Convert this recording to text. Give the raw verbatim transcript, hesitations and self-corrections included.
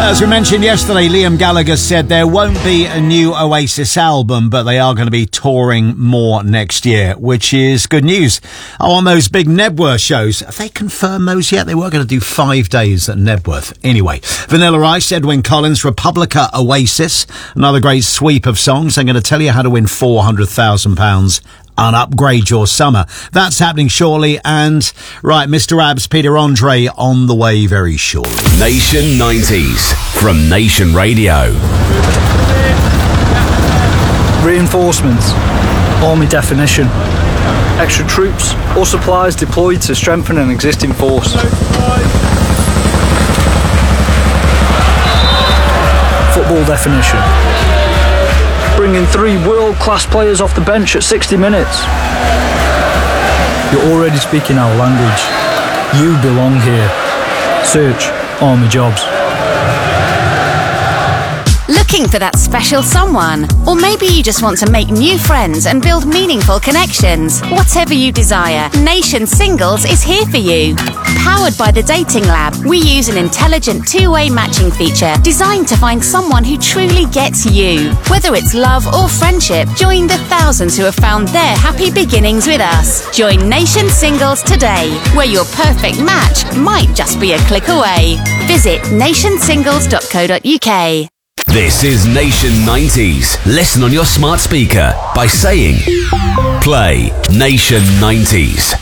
As we mentioned yesterday, Liam Gallagher said there won't be a new Oasis album, but they are going to be touring more next year, which is good news. Oh, on those big Nebworth shows, have they confirmed those yet? They were going to do five days at Nebworth. Anyway, Vanilla Ice, Edwyn Collins, Republica, Oasis, another great sweep of songs. I'm going to tell you how to win four hundred thousand pounds and upgrade your summer. That's happening shortly. And, right, Mister Abs, Peter Andre, on the way very shortly. Nation nineties from Nation Radio. Reinforcements. Army definition. Extra troops or supplies deployed to strengthen an existing force. Football definition. Bringing three world-class players off the bench at sixty minutes. You're already speaking our language. You belong here. Search Army Jobs. Looking for that special someone? Or maybe you just want to make new friends and build meaningful connections. Whatever you desire, Nation Singles is here for you. Powered by the Dating Lab, we use an intelligent two-way matching feature designed to find someone who truly gets you. Whether it's love or friendship, join the thousands who have found their happy beginnings with us. Join Nation Singles today, where your perfect match might just be a click away. Visit nation singles dot co dot uk. This is Nation nineties. Listen on your smart speaker by saying, play Nation nineties.